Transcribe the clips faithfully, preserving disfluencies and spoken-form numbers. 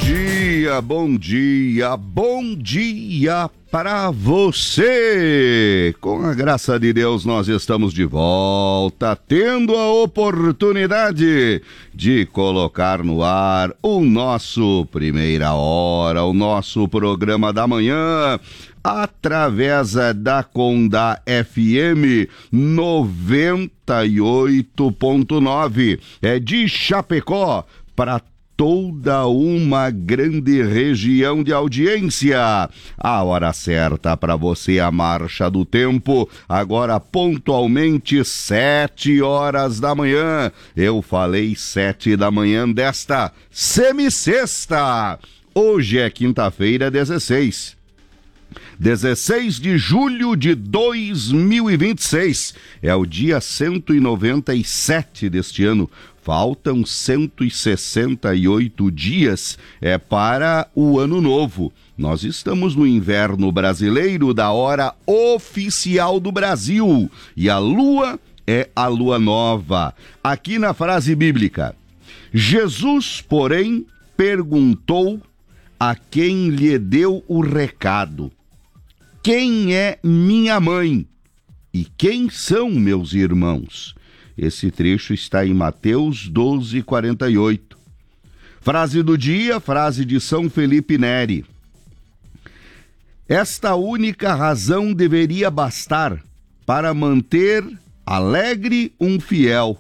dia, bom dia, bom dia para você. Com a graça de Deus, nós estamos de volta, tendo a oportunidade de colocar no ar o nosso Primeira Hora, o nosso programa da manhã, através da Condá F M noventa e oito ponto nove, é de Chapecó para toda uma grande região de audiência. A hora certa para você, a marcha do tempo, agora pontualmente sete horas da manhã. Eu falei sete da manhã desta semissexta. Hoje é quinta-feira, dezesseis. dezesseis de julho de dois mil e vinte e seis. É o dia cento e noventa e sete deste ano. Faltam cento e sessenta e oito dias é, para o ano novo. Nós estamos no inverno brasileiro da hora oficial do Brasil. E a lua é a lua nova. Aqui na frase bíblica: Jesus, porém, perguntou a quem lhe deu o recado: quem é minha mãe? E quem são meus irmãos? Esse trecho está em Mateus doze, quarenta e oito. Frase do dia, frase de São Felipe Neri. Esta única razão deveria bastar para manter alegre um fiel.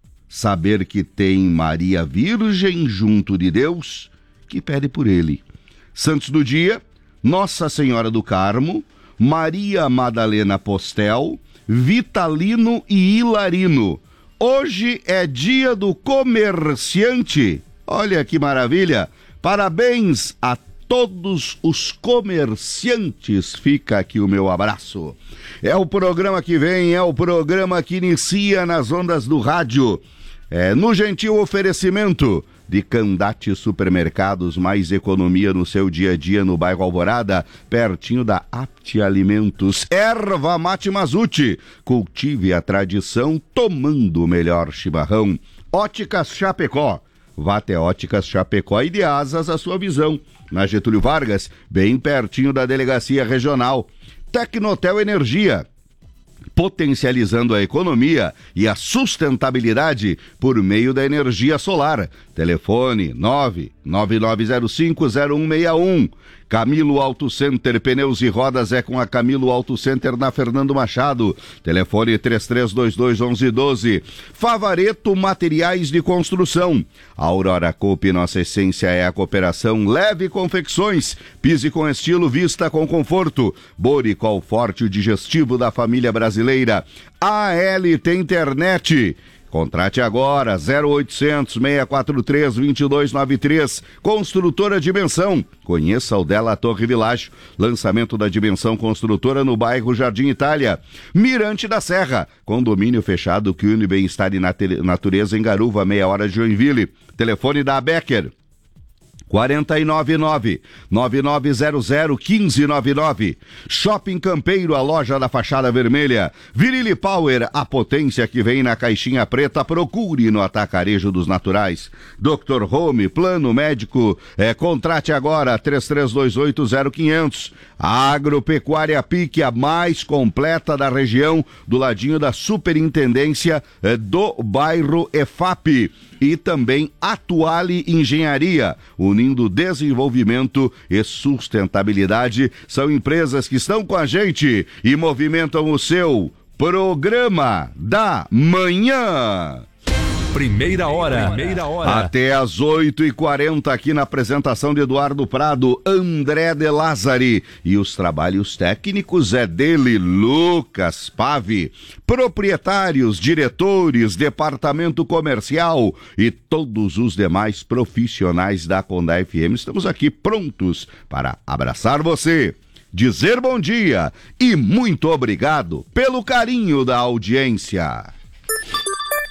Saber que tem Maria Virgem junto de Deus, que pede por ele. Santos do dia: Nossa Senhora do Carmo, Maria Madalena Postel, Vitalino e Hilarino. Hoje é dia do comerciante. Olha que maravilha! Parabéns a todos os comerciantes. Fica aqui o meu abraço. É o programa que vem, é o programa que inicia nas ondas do rádio. É no gentil oferecimento de Candate Supermercados, mais economia no seu dia a dia no bairro Alvorada, pertinho da Apte Alimentos. Erva Mate Mazuti, cultive a tradição tomando o melhor chimarrão. Óticas Chapecó, vá até Óticas Chapecó e de asas a sua visão. Na Getúlio Vargas, bem pertinho da Delegacia Regional. Tecnotel Energia, potencializando a economia e a sustentabilidade por meio da energia solar. Telefone nove nove nove zero cinco zero um seis um. Camilo Auto Center, pneus e rodas é com a Camilo Auto Center na Fernando Machado. Telefone três três dois dois, um um um dois. Favareto Materiais de Construção. Aurora Coop, nossa essência é a cooperação. Leve Confecções, pise com estilo, vista com conforto. Boricol Forte, o digestivo da família brasileira. A L T Internet. Contrate agora, zero oitocentos, seis quatro três, dois dois nove três. Construtora Dimensão. Conheça o Della Torre Világio. Lançamento da Dimensão Construtora no bairro Jardim Itália. Mirante da Serra. Condomínio fechado que une bem-estar e natureza em Garuva, meia hora de Joinville. Telefone da Becker. quatro nove nove, nove nove zero zero, um cinco nove nove. Shopping Campeiro, a loja da fachada vermelha. Virilli Power, a potência que vem na caixinha preta. Procure no Atacarejo dos Naturais. doutor Home, plano médico, é, contrate agora, três três dois oito zero quinhentos. Agropecuária Pique, a mais completa da região, do ladinho da Superintendência é, do bairro E F A P. E também Atuale Engenharia, unindo desenvolvimento e sustentabilidade. São empresas que estão com a gente e movimentam o seu programa da manhã. Primeira hora. Primeira hora. Até às oito e quarenta aqui na apresentação de Eduardo Prado, André de Lázari. E os trabalhos técnicos é dele, Lucas Pave. Proprietários, diretores, departamento comercial e todos os demais profissionais da Condá F M. Estamos aqui prontos para abraçar você, dizer bom dia e muito obrigado pelo carinho da audiência.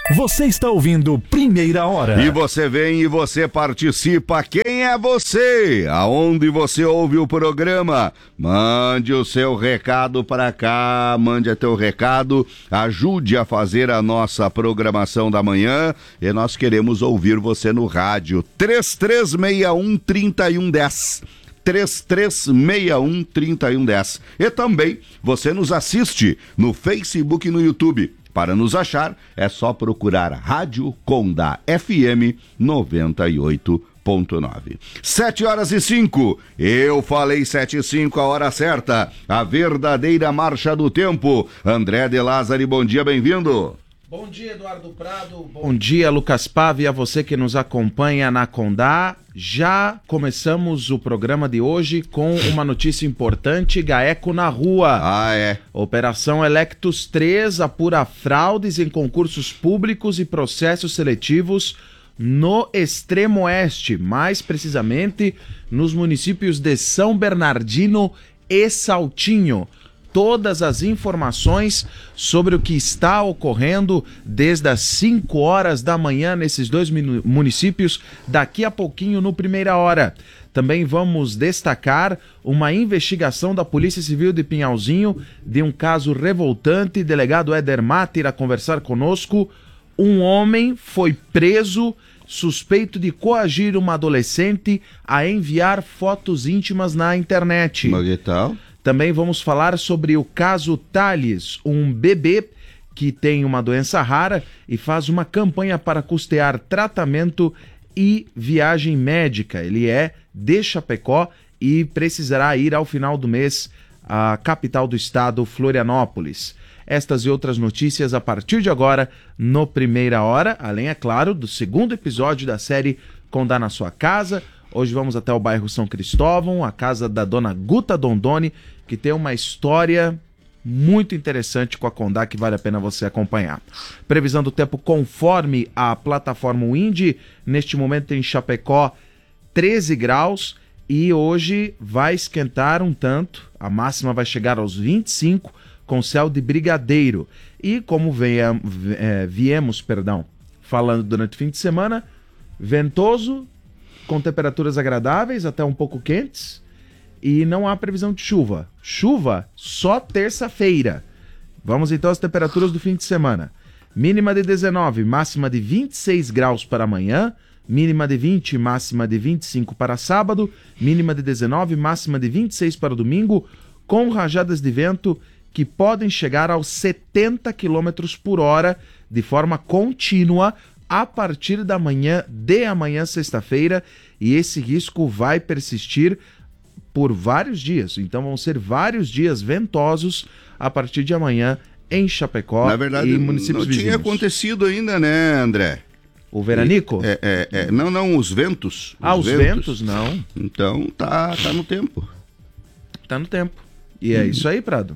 Você está ouvindo Primeira Hora. E você vem e você participa. Quem é você? Aonde você ouve o programa? Mande o seu recado para cá, mande o teu recado, ajude a fazer a nossa programação da manhã e nós queremos ouvir você no rádio. três três seis um, três um um zero. três três seis um, três um um zero. E também você nos assiste no Facebook e no YouTube. Para nos achar, é só procurar Rádio Condá F M noventa e oito ponto nove. Sete horas e cinco. Eu falei sete e cinco, a hora certa. A verdadeira marcha do tempo. André de Lázari, bom dia, bem-vindo. Bom dia, Eduardo Prado. Bom dia, Lucas Pave, a você que nos acompanha na Condá. Já começamos o programa de hoje com uma notícia importante: GAECO na rua. Ah, é. Operação Electus três apura fraudes em concursos públicos e processos seletivos no extremo oeste, mais precisamente nos municípios de São Bernardino e Saltinho. Todas as informações sobre o que está ocorrendo desde as cinco horas da manhã nesses dois municípios, daqui a pouquinho no Primeira Hora. Também vamos destacar uma investigação da Polícia Civil de Pinhalzinho de um caso revoltante. Delegado Éder Mata irá conversar conosco. Um homem foi preso suspeito de coagir uma adolescente a enviar fotos íntimas na internet. Mas que tal? Também vamos falar sobre o caso Thales, um bebê que tem uma doença rara e faz uma campanha para custear tratamento e viagem médica. Ele é de Chapecó e precisará ir ao final do mês à capital do estado, Florianópolis. Estas e outras notícias a partir de agora no Primeira Hora, além, é claro, do segundo episódio da série Condá na Sua Casa. Hoje vamos até o bairro São Cristóvão, a casa da dona Guta Dondoni, que tem uma história muito interessante com a Condá que vale a pena você acompanhar. Previsão do tempo conforme a plataforma Windy, neste momento em Chapecó, treze graus, e hoje vai esquentar um tanto, a máxima vai chegar aos vinte e cinco, com céu de brigadeiro. E como venha, é, viemos, perdão, falando durante o fim de semana, ventoso, com temperaturas agradáveis, até um pouco quentes, e não há previsão de chuva. Chuva só terça-feira. Vamos então às temperaturas do fim de semana. Mínima de dezenove, máxima de vinte e seis graus para amanhã, mínima de vinte, máxima de vinte e cinco para sábado, mínima de dezenove, máxima de vinte e seis para domingo, com rajadas de vento que podem chegar aos setenta quilômetros por hora de forma contínua a partir da manhã de amanhã, sexta-feira, e esse risco vai persistir por vários dias. Então vão ser vários dias ventosos a partir de amanhã em Chapecó. Na verdade, e municípios não vizinhos. Tinha acontecido ainda, né, André? O veranico? É, é, é, não, não, os ventos. Os ah, os ventos, ventos não. Então tá, tá no tempo. Tá no tempo. E é hum. isso aí, Prado.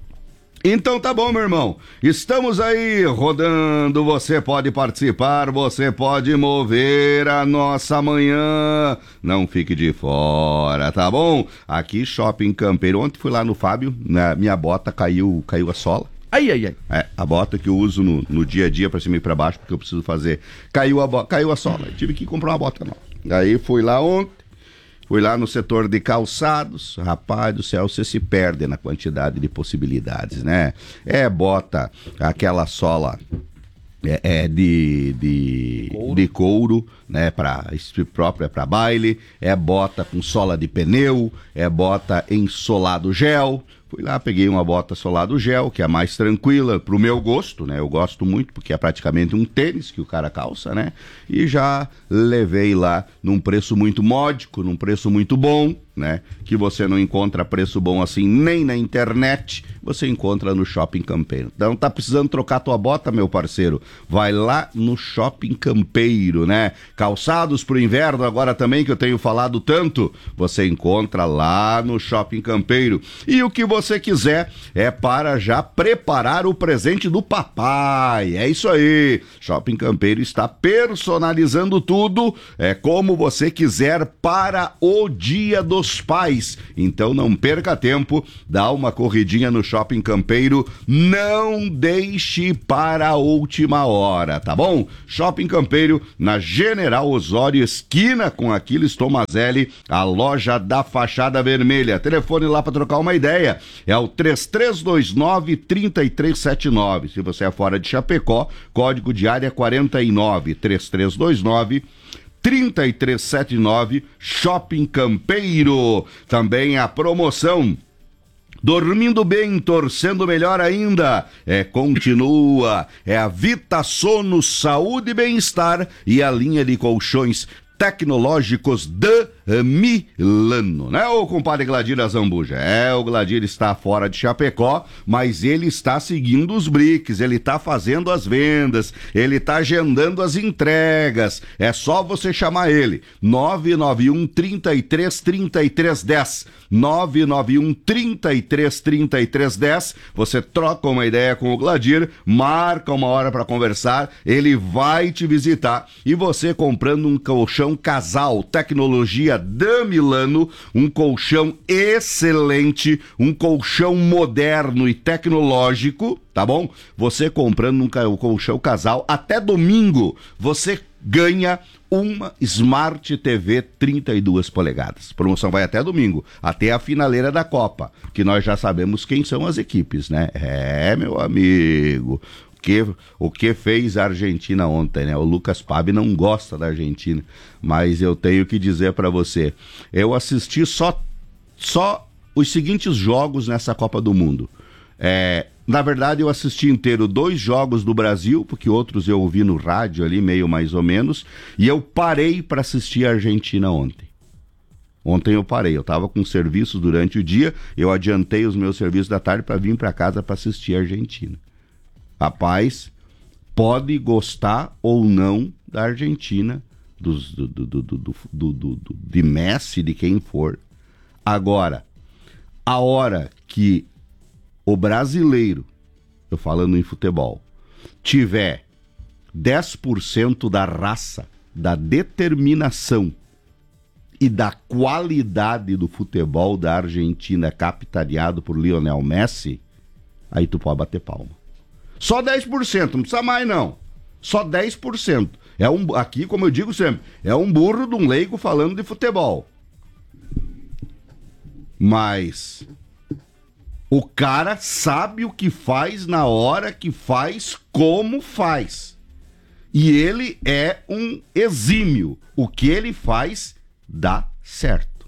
Então tá bom, meu irmão, estamos aí rodando, você pode participar, você pode mover a nossa manhã, não fique de fora, tá bom? Aqui, Shopping Campeiro, ontem fui lá no Fábio, né, minha bota caiu, caiu a sola. Ai, ai, ai. É, a bota que eu uso no, no dia a dia pra cima e pra baixo, porque eu preciso fazer, caiu a, bo- caiu a sola, eu tive que comprar uma bota nova. Aí fui lá ontem. Fui lá no setor de calçados, rapaz do céu, você se perde na quantidade de possibilidades, né? É bota, aquela sola é, é de, de, couro. de couro, né? Pra, própria para baile, é bota com sola de pneu, é bota em solado gel. Fui lá, peguei uma bota solado gel, que é mais tranquila, pro meu gosto, né? Eu gosto muito, porque é praticamente um tênis que o cara calça, né? E já levei lá num preço muito módico, num preço muito bom, né? Que você não encontra preço bom assim nem na internet, você encontra no Shopping Campeiro. Então tá precisando trocar tua bota, meu parceiro? Vai lá no Shopping Campeiro, né? Calçados pro inverno agora também, que eu tenho falado tanto, você encontra lá no Shopping Campeiro. E o que você quiser é para já preparar o presente do papai. É isso aí. Shopping Campeiro está personalizando tudo, é como você quiser para o Dia dos dos pais. Então não perca tempo, dá uma corridinha no Shopping Campeiro, não deixe para a última hora, tá bom? Shopping Campeiro, na General Osório, esquina com Aquiles Tomazelli, a loja da fachada vermelha. Telefone lá para trocar uma ideia, é o três três dois nove, três três sete nove. Se você é fora de Chapecó, código de área quarenta e nove, três três dois nove, três três sete nove, Shopping Campeiro. Também a promoção Dormindo Bem, Torcendo Melhor Ainda, é, continua, é a Vita Sono Saúde e Bem-Estar e a linha de colchões tecnológicos da Milano, né, ô compadre Gladir Azambuja? É, o Gladir está fora de Chapecó, mas ele está seguindo os briques, ele está fazendo as vendas, ele está agendando as entregas. É só você chamar ele, nove nove um, trinta e três, trinta e três, dez, nove nove um, trinta e três, trinta e três, dez. Você troca uma ideia com o Gladir, marca uma hora para conversar, ele vai te visitar e você comprando um colchão casal, tecnologia da Milano, um colchão excelente, um colchão moderno e tecnológico, tá bom? Você comprando um colchão casal, até domingo, você ganha uma Smart T V trinta e duas polegadas. Promoção vai até domingo, até a finaleira da Copa, que nós já sabemos quem são as equipes, né? É, meu amigo... Que, o que fez a Argentina ontem, né? O Lucas Pabi não gosta da Argentina, mas eu tenho que dizer para você, eu assisti só, só os seguintes jogos nessa Copa do Mundo. É, na verdade, eu assisti inteiro dois jogos do Brasil, porque outros eu ouvi no rádio ali, meio mais ou menos, e eu parei para assistir a Argentina ontem. Ontem eu parei, eu estava com serviço durante o dia, eu adiantei os meus serviços da tarde para vir para casa para assistir a Argentina. Rapaz, pode gostar ou não da Argentina, dos, do, do, do, do, do, do, do, de Messi, de quem for. Agora, a hora que o brasileiro, eu falando em futebol, tiver dez por cento da raça, da determinação e da qualidade do futebol da Argentina capitaneado por Lionel Messi, aí tu pode bater palma. Só dez por cento, não precisa mais não. Só dez por cento. É um, aqui, como eu digo sempre, é um burro de um leigo falando de futebol. Mas o cara sabe o que faz na hora que faz, como faz. E ele é um exímio. O que ele faz dá certo.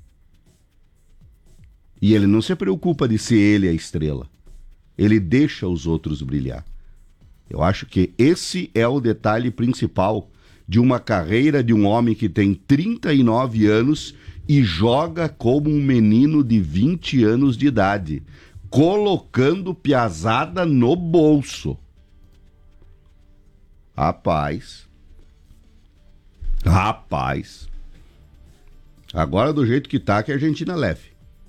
E ele não se preocupa de ser ele a estrela. Ele deixa os outros brilhar. Eu acho que esse é o detalhe principal de uma carreira de um homem que tem trinta e nove anos e joga como um menino de vinte anos de idade, colocando piazada no bolso. Rapaz. Rapaz. Agora do jeito que tá, que a Argentina leve.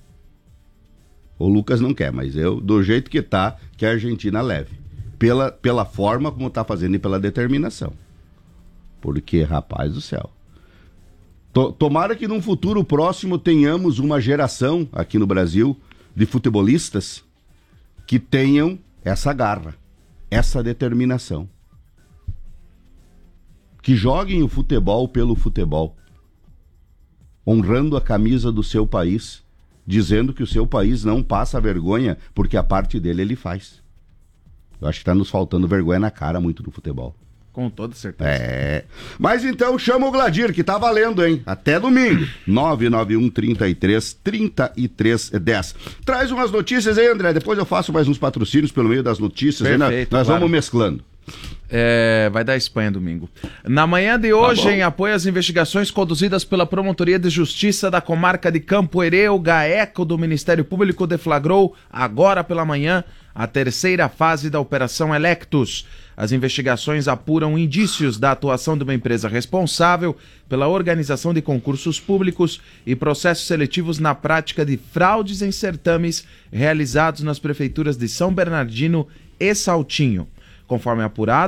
O Lucas não quer, mas eu, do jeito que tá, que a Argentina leve. Pela, pela forma como tá fazendo e pela determinação. Porque, rapaz do céu. To, tomara que num futuro próximo tenhamos uma geração aqui no Brasil de futebolistas que tenham essa garra, essa determinação. Que joguem o futebol pelo futebol. Honrando a camisa do seu país. Dizendo que o seu país não passa vergonha, porque a parte dele ele faz. Eu acho que está nos faltando vergonha na cara muito no futebol. Com toda certeza. É. Mas então chama o Gladir, que tá valendo, hein? Até domingo. nove nove um, trinta e três, trinta e três, dez. Traz umas notícias aí, André. Depois eu faço mais uns patrocínios pelo meio das notícias. Perfeito, aí, nós claro. vamos mesclando. É, vai dar Espanha domingo. Na manhã de hoje, Tá em apoio às investigações conduzidas pela Promotoria de Justiça da Comarca de Campo Herê, o GAECO do Ministério Público deflagrou, agora pela manhã, a terceira fase da Operação Electus. As investigações apuram indícios da atuação de uma empresa responsável pela organização de concursos públicos e processos seletivos na prática de fraudes em certames realizados nas prefeituras de São Bernardino e Saltinho. Conforme apurado,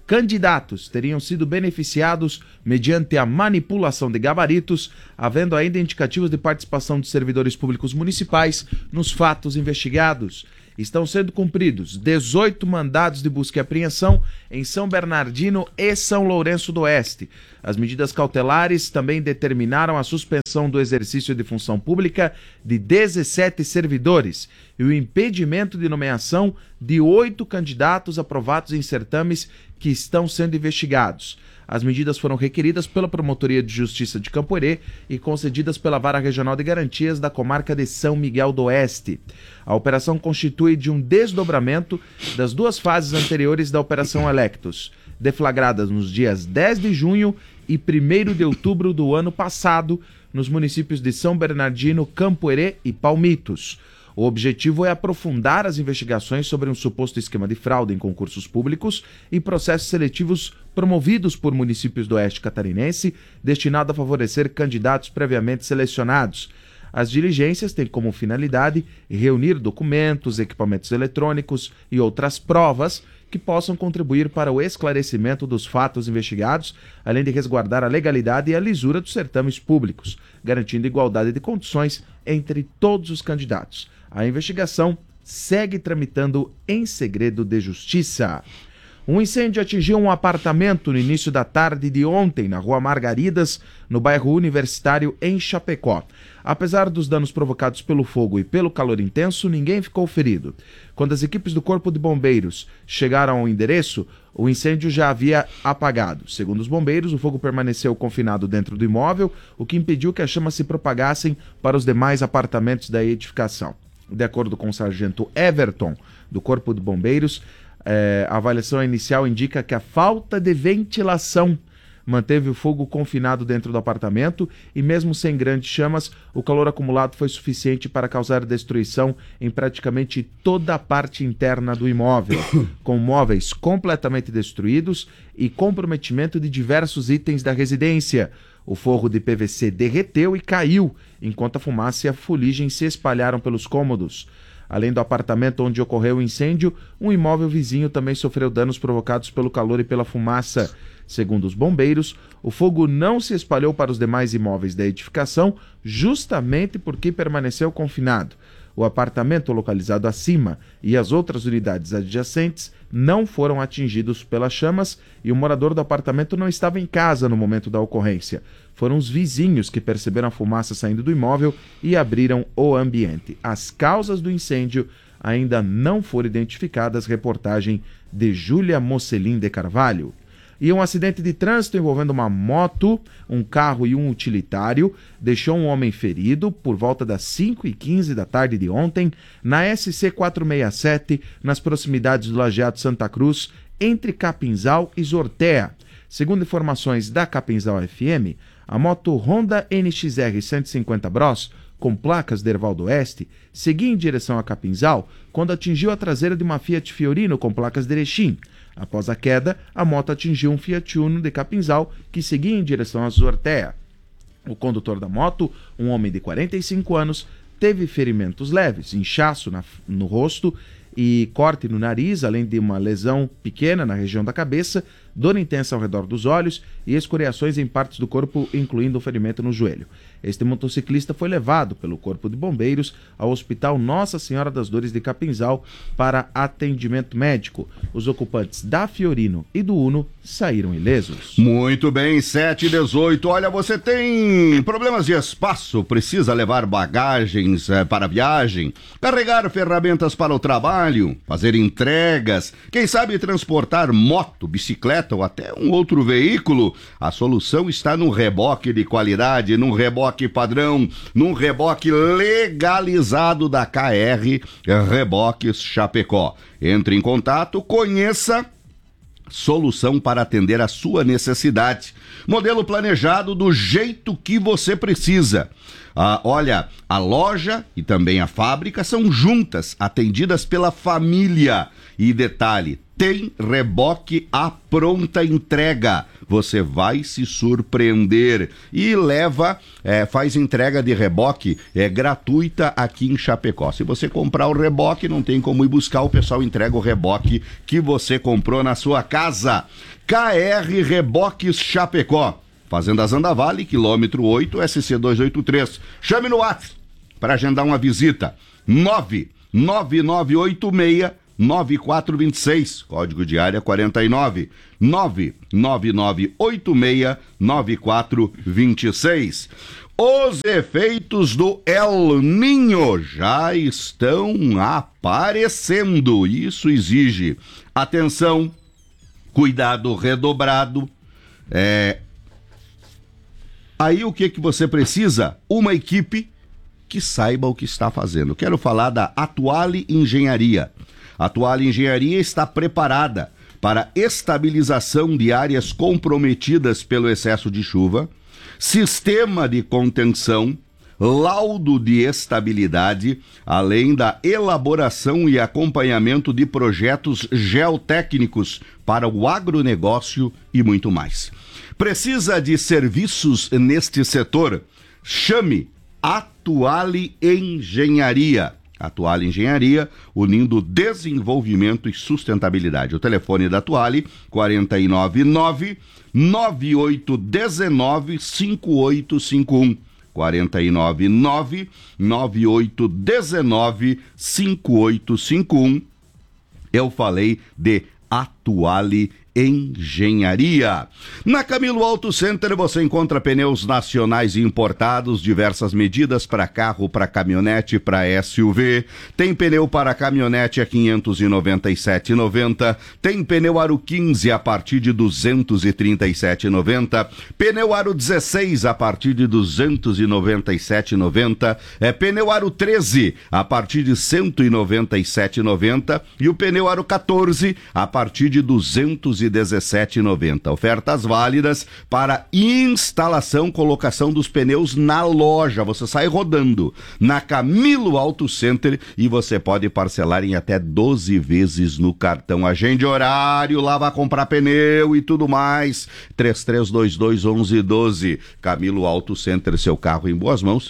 candidatos teriam sido beneficiados mediante a manipulação de gabaritos, havendo ainda indicativos de participação de servidores públicos municipais nos fatos investigados. Estão sendo cumpridos dezoito mandados de busca e apreensão em São Bernardino e São Lourenço do Oeste. As medidas cautelares também determinaram a suspensão do exercício de função pública de dezessete servidores e o impedimento de nomeação de oito candidatos aprovados em certames que estão sendo investigados. As medidas foram requeridas pela Promotoria de Justiça de Camporê e concedidas pela Vara Regional de Garantias da comarca de São Miguel do Oeste. A operação constitui de um desdobramento das duas fases anteriores da Operação Electus, deflagradas nos dias dez de junho e primeiro de outubro do ano passado, nos municípios de São Bernardino, Camporê e Palmitos. O objetivo é aprofundar as investigações sobre um suposto esquema de fraude em concursos públicos e processos seletivos promovidos por municípios do Oeste Catarinense, destinado a favorecer candidatos previamente selecionados. As diligências têm como finalidade reunir documentos, equipamentos eletrônicos e outras provas que possam contribuir para o esclarecimento dos fatos investigados, além de resguardar a legalidade e a lisura dos certames públicos, garantindo igualdade de condições entre todos os candidatos. A investigação segue tramitando em segredo de justiça. Um incêndio atingiu um apartamento no início da tarde de ontem, na Rua Margaridas, no bairro Universitário, em Chapecó. Apesar dos danos provocados pelo fogo e pelo calor intenso, ninguém ficou ferido. Quando as equipes do Corpo de Bombeiros chegaram ao endereço, o incêndio já havia apagado. Segundo os bombeiros, o fogo permaneceu confinado dentro do imóvel, o que impediu que as chamas se propagassem para os demais apartamentos da edificação. De acordo com o sargento Everton, do Corpo de Bombeiros, eh, a avaliação inicial indica que a falta de ventilação manteve o fogo confinado dentro do apartamento e, mesmo sem grandes chamas, o calor acumulado foi suficiente para causar destruição em praticamente toda a parte interna do imóvel, com móveis completamente destruídos e comprometimento de diversos itens da residência. O forro de P V C derreteu e caiu, enquanto a fumaça e a fuligem se espalharam pelos cômodos. Além do apartamento onde ocorreu o incêndio, um imóvel vizinho também sofreu danos provocados pelo calor e pela fumaça. Segundo os bombeiros, o fogo não se espalhou para os demais imóveis da edificação, justamente porque permaneceu confinado. O apartamento localizado acima e as outras unidades adjacentes não foram atingidos pelas chamas e o morador do apartamento não estava em casa no momento da ocorrência. Foram os vizinhos que perceberam a fumaça saindo do imóvel e abriram o ambiente. As causas do incêndio ainda não foram identificadas. Reportagem de Júlia Mocelin de Carvalho. E um acidente de trânsito envolvendo uma moto, um carro e um utilitário deixou um homem ferido por volta das cinco e quinze da tarde de ontem na S C quatrocentos e sessenta e sete, nas proximidades do Lajeado Santa Cruz, entre Capinzal e Zortea. Segundo informações da Capinzal F M, a moto Honda N X R cento e cinquenta Bros, com placas de Erval do Oeste, seguia em direção a Capinzal quando atingiu a traseira de uma Fiat Fiorino com placas de Erechim. Após a queda, a moto atingiu um Fiat Uno de Capinzal que seguia em direção a Zortea. O condutor da moto, um homem de quarenta e cinco anos, teve ferimentos leves, inchaço na, no rosto e corte no nariz, além de uma lesão pequena na região da cabeça, dor intensa ao redor dos olhos e escoriações em partes do corpo, incluindo um ferimento no joelho. Este motociclista foi levado pelo Corpo de Bombeiros ao Hospital Nossa Senhora das Dores de Capinzal para atendimento médico. Os ocupantes da Fiorino e do Uno saíram ilesos. Muito bem, sete e dezoito. Olha, você tem problemas de espaço, precisa levar bagagens é, para viagem, carregar ferramentas para o trabalho, fazer entregas, quem sabe transportar moto, bicicleta ou até um outro veículo. A solução está no reboque de qualidade, num reboque padrão, num reboque legalizado da K R Reboques Chapecó. Entre em contato, conheça solução para atender a sua necessidade. Modelo planejado do jeito que você precisa. Ah, olha, a loja e também a fábrica são juntas, atendidas pela família. E detalhe, tem reboque à pronta entrega. Você vai se surpreender. E leva, é, faz entrega de reboque é, gratuita aqui em Chapecó. Se você comprar o reboque, não tem como ir buscar, o pessoal entrega o reboque que você comprou na sua casa. K R Reboques Chapecó. Fazenda Zanda Vale, quilômetro oito, S C duzentos e oitenta e três. Chame no WhatsApp para agendar uma visita. nove nove nove oito seis nove quatro dois seis, código de área quarenta e nove. nove nove nove oito seis nove quatro dois seis. Os efeitos do El Niño já estão aparecendo. Isso exige atenção, cuidado redobrado. É... Aí o que que você precisa? Uma equipe que saiba o que está fazendo. Quero falar da Atuale Engenharia. A Atuale Engenharia está preparada para estabilização de áreas comprometidas pelo excesso de chuva, sistema de contenção, laudo de estabilidade, além da elaboração e acompanhamento de projetos geotécnicos para o agronegócio e muito mais. Precisa de serviços neste setor? Chame Atuale Engenharia. Atuale Engenharia, unindo desenvolvimento e sustentabilidade. O telefone da Atuale, quatro nove nove, nove oito um nove, cinco oito cinco um. quatro nove nove, nove oito um nove, cinco oito cinco um. Eu falei de Atuale Engenharia. Na Camilo Auto Center você encontra pneus nacionais e importados, diversas medidas para carro, para caminhonete, para S U V. Tem pneu para caminhonete a quinhentos e noventa e sete reais e noventa centavos. Tem pneu aro quinze a partir de duzentos e trinta e sete reais e noventa centavos. Pneu aro dezesseis a partir de duzentos e noventa e sete reais e noventa centavos. É pneu aro treze a partir de cento e noventa e sete reais e noventa centavos. E o pneu aro quatorze a partir de duzentos e dezessete reais e noventa centavos. Ofertas válidas para instalação, colocação dos pneus na loja. Você sai rodando na Camilo Auto Center e você pode parcelar em até doze vezes no cartão. Agende horário, lá vai comprar pneu e tudo mais. três três dois dois, onze doze. Camilo Auto Center, seu carro em boas mãos.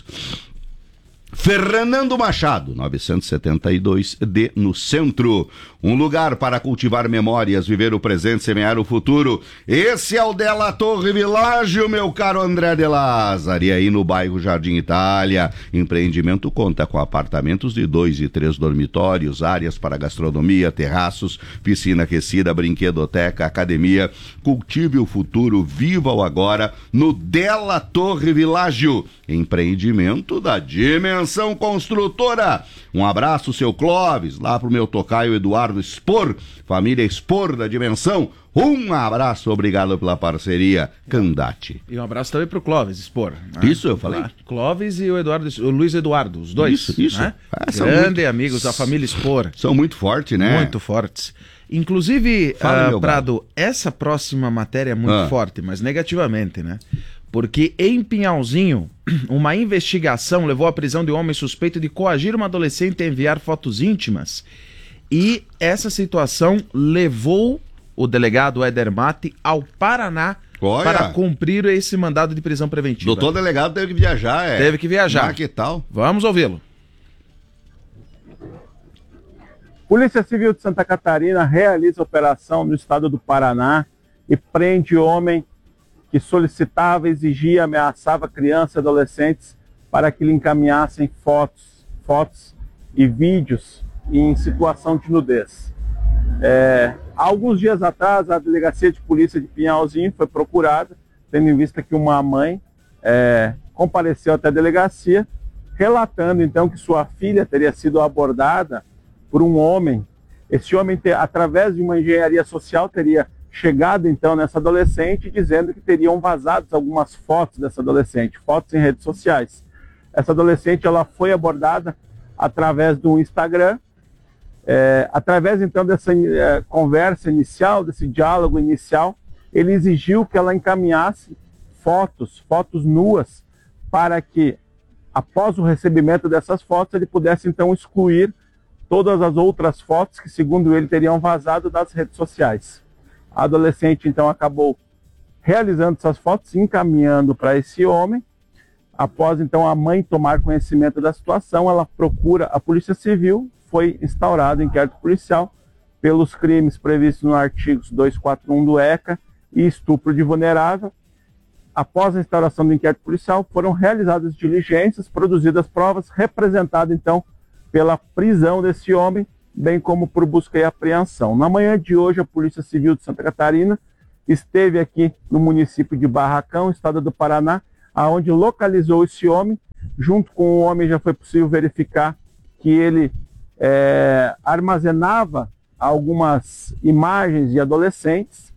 Fernando Machado, novecentos e setenta e dois D, no centro. Um lugar para cultivar memórias, viver o presente, semear o futuro. Esse é o Della Torre Világio, meu caro André de Lázaro. E aí no bairro Jardim Itália, empreendimento conta com apartamentos de dois e três dormitórios, áreas para gastronomia, terraços, piscina aquecida, brinquedoteca, academia. Cultive o futuro, viva o agora no Della Torre Világio. Empreendimento da Dimensão Construtora. Um abraço, seu Clóvis, lá pro meu tocaio Eduardo Spor, família Spor da Dimensão. Um abraço, obrigado pela parceria, Candate. E um abraço também pro Clóvis Spor. Né? Isso eu falei? Clóvis e o Eduardo, o Luiz Eduardo, os dois. Isso, isso. Né? Ah, Grande muito... amigos da família Spor. São muito fortes, né? Muito fortes. Inclusive, Fala, uh, Prado, essa próxima matéria é muito ah. forte, mas negativamente, né? Porque em Pinhalzinho, uma investigação levou à prisão de um homem suspeito de coagir uma adolescente a enviar fotos íntimas. E essa situação levou o delegado Éder Mate ao Paraná Olha. para cumprir esse mandado de prisão preventiva. Doutor delegado teve que viajar, é? Teve que viajar. Ah, que tal? Vamos ouvi-lo. Polícia Civil de Santa Catarina realiza operação no estado do Paraná e prende homem que solicitava, exigia, ameaçava crianças e adolescentes para que lhe encaminhassem fotos, fotos e vídeos em situação de nudez. É, há alguns dias atrás, a Delegacia de Polícia de Pinhalzinho foi procurada, tendo em vista que uma mãe é, compareceu até a delegacia, relatando então que sua filha teria sido abordada por um homem. Esse homem, ter, através de uma engenharia social, teria chegado então nessa adolescente dizendo que teriam vazado algumas fotos dessa adolescente, fotos em redes sociais. Essa adolescente ela foi abordada através do Instagram, é, através então dessa é, conversa inicial, desse diálogo inicial, ele exigiu que ela encaminhasse fotos, fotos nuas, para que após o recebimento dessas fotos ele pudesse então excluir todas as outras fotos que, segundo ele, teriam vazado das redes sociais. A adolescente, então, acabou realizando essas fotos, encaminhando para esse homem. Após, então, a mãe tomar conhecimento da situação, ela procura a Polícia Civil. Foi instaurado inquérito policial pelos crimes previstos no artigo duzentos e quarenta e um do E C A e estupro de vulnerável. Após a instauração do inquérito policial, foram realizadas diligências, produzidas provas, representado, então, pela prisão desse homem, bem como por busca e apreensão. Na manhã de hoje, a Polícia Civil de Santa Catarina esteve aqui no município de Barracão, estado do Paraná, aonde localizou esse homem. Junto com o homem já foi possível verificar que ele é, armazenava algumas imagens de adolescentes.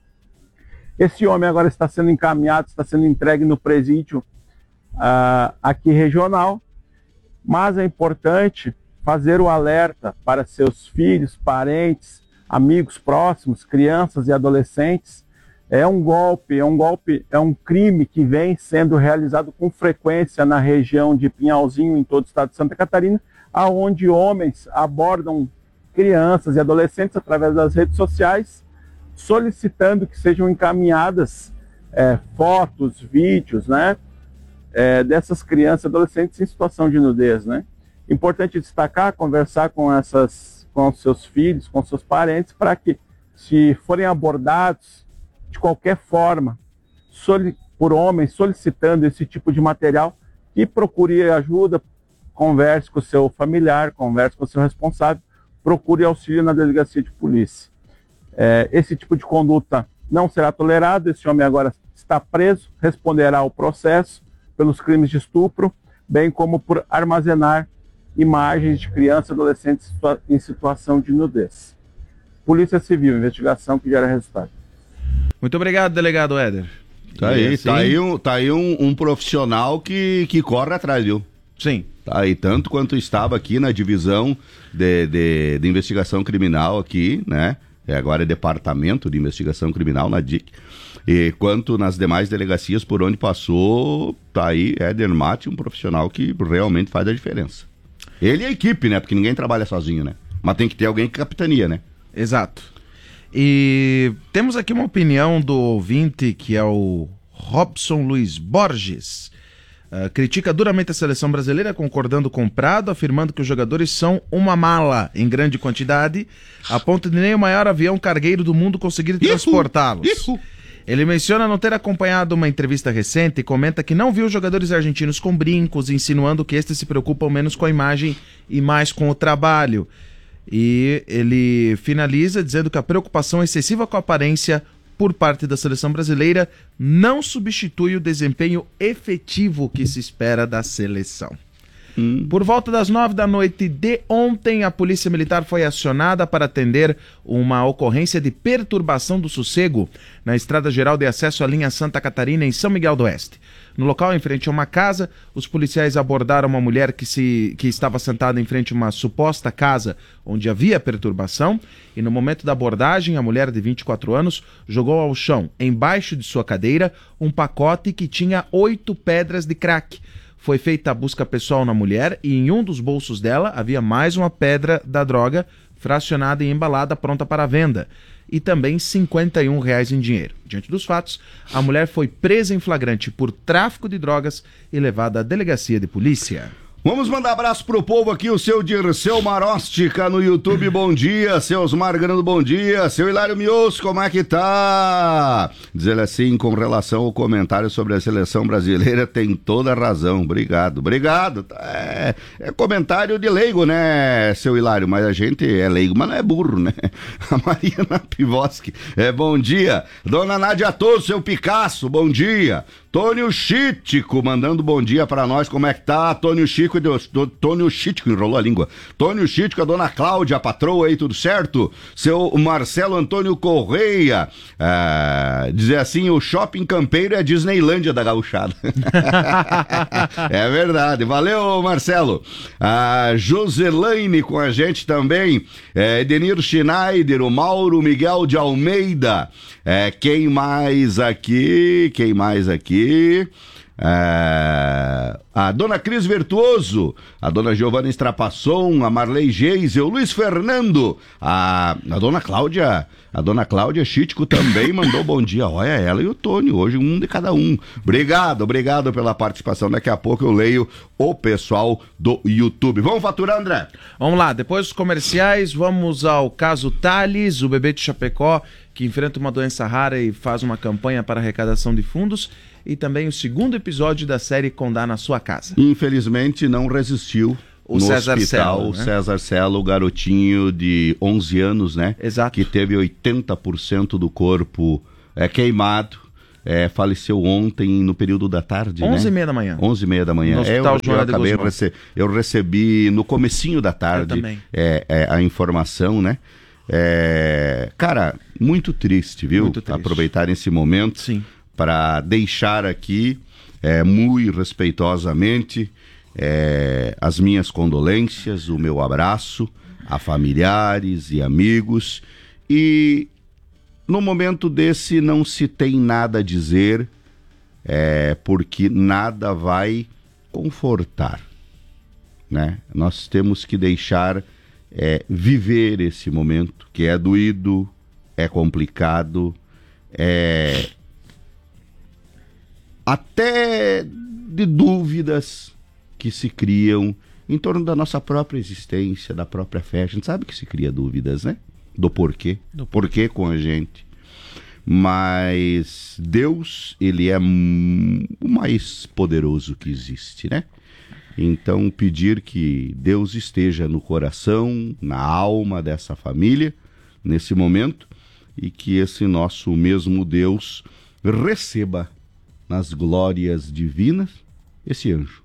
Esse homem agora está sendo encaminhado, está sendo entregue no presídio uh, aqui regional, mas é importante fazer o alerta para seus filhos, parentes, amigos próximos, crianças e adolescentes. É um golpe, é um golpe, é um crime que vem sendo realizado com frequência na região de Pinhalzinho, em todo o estado de Santa Catarina, aonde homens abordam crianças e adolescentes através das redes sociais, solicitando que sejam encaminhadas é, fotos, vídeos, né, é, dessas crianças e adolescentes em situação de nudez, né? Importante destacar, conversar com essas, com seus filhos, com seus parentes, para que, se forem abordados de qualquer forma por homens solicitando esse tipo de material, que procure ajuda, converse com o seu familiar, converse com o seu responsável, procure auxílio na delegacia de polícia. É, esse tipo de conduta não será tolerado. Esse homem agora está preso, responderá ao processo pelos crimes de estupro, bem como por armazenar imagens de crianças e adolescentes em situação de nudez. Polícia Civil, investigação que gera resultado. Muito obrigado, delegado Éder. Tá aí, assim... tá aí, um, tá aí um, um profissional que, que corre atrás, viu? Sim. Tá aí, tanto quanto estava aqui na divisão de, de, de investigação criminal aqui, né? É, agora é Departamento de Investigação Criminal na D I C, e quanto nas demais delegacias por onde passou, tá aí Éder Mate, um profissional que realmente faz a diferença. Ele e a equipe, né? Porque ninguém trabalha sozinho, né? Mas tem que ter alguém que capitania, né? Exato. E temos aqui uma opinião do ouvinte, que é o Robson Luiz Borges. Uh, critica duramente a seleção brasileira, concordando com o Prado, afirmando que os jogadores são uma mala em grande quantidade, a ponto de nem o maior avião cargueiro do mundo conseguir transportá-los. Ele menciona não ter acompanhado uma entrevista recente e comenta que não viu jogadores argentinos com brincos, insinuando que estes se preocupam menos com a imagem e mais com o trabalho. E ele finaliza dizendo que a preocupação excessiva com a aparência por parte da seleção brasileira não substitui o desempenho efetivo que se espera da seleção. Hum. Por volta das nove da noite de ontem, a Polícia Militar foi acionada para atender uma ocorrência de perturbação do sossego na Estrada Geral de Acesso à linha Santa Catarina, em São Miguel do Oeste. No local, em frente a uma casa, os policiais abordaram uma mulher que, se, que estava sentada em frente a uma suposta casa onde havia perturbação, e no momento da abordagem, a mulher de vinte e quatro anos jogou ao chão, embaixo de sua cadeira, um pacote que tinha oito pedras de crack. Foi feita a busca pessoal na mulher e em um dos bolsos dela havia mais uma pedra da droga, fracionada e embalada, pronta para venda, e também cinquenta e um reais em dinheiro. Diante dos fatos, a mulher foi presa em flagrante por tráfico de drogas e levada à delegacia de polícia. Vamos mandar abraço pro povo aqui, o seu Dirceu Maróstica no YouTube, bom dia, seu Osmar Grando, bom dia, seu Hilário Mios, como é que tá? Diz ele assim, com relação ao comentário sobre a seleção brasileira, tem toda a razão, obrigado, obrigado, é, é comentário de leigo, né, seu Hilário, mas a gente é leigo, mas não é burro, né? A Mariana Pivoski, é, bom dia, Dona Nádia Tosso, seu Picasso, bom dia, Tônio Chítico, mandando bom dia pra nós, como é que tá, Tônio Chico e Deus, Tônio Chítico, enrolou a língua, Tônio Chítico, a Dona Cláudia, a patroa aí, tudo certo? Seu Marcelo Antônio Correia, é, dizer assim, o Shopping Campeiro é a Disneylândia da gauchada. É verdade, valeu Marcelo. A Joselaine com a gente também, é, Edenir Schneider, o Mauro Miguel de Almeida, é, quem mais aqui, quem mais aqui? É... a dona Cris Virtuoso, a dona Giovana Estrapasson, a Marley Geise, o Luiz Fernando, a, a dona Cláudia, a dona Cláudia Chitico também mandou bom dia. Olha, ela e o Tony, hoje um de cada um. Obrigado, obrigado pela participação. Daqui a pouco eu leio o pessoal do YouTube. Vamos faturar, André? Vamos lá, depois dos comerciais, vamos ao caso Thales, o bebê de Chapecó, que enfrenta uma doença rara e faz uma campanha para arrecadação de fundos. E também o segundo episódio da série Condá na Sua Casa. Infelizmente não resistiu o no César hospital, Cello, o né? César Cello, o garotinho de onze anos, né? Exato. Que teve oitenta por cento do corpo é, queimado, é, faleceu ontem no período da tarde, onze e né? meia da manhã. onze e meia da manhã. No é, Hospital eu, eu, Joana de acabei Guzmão. rece... eu recebi no comecinho da Eu tarde também. é, é, a informação, né? É, cara, muito triste, viu? Muito triste. Aproveitar esse momento Sim. para deixar aqui, é, muito respeitosamente, é, as minhas condolências, o meu abraço a familiares e amigos. E no momento desse não se tem nada a dizer, é, porque nada vai confortar, né? Nós temos que deixar é, viver esse momento, que é doído, é complicado, é até de dúvidas que se criam em torno da nossa própria existência, da própria fé. A gente sabe que se cria dúvidas, né? Do porquê, do porquê com a gente. Mas Deus, ele é hum, o mais poderoso que existe, né? Então, pedir que Deus esteja no coração, na alma dessa família, nesse momento, e que esse nosso mesmo Deus receba nas glórias divinas esse anjo.